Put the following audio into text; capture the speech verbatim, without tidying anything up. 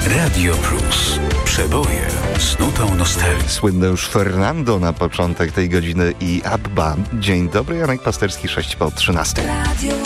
Radio Plus. Przeboje z nutą nostalgii. Słynne już Fernando na początek tej godziny i Abba. Dzień dobry, Janek Pasterski, sześć po trzynastej.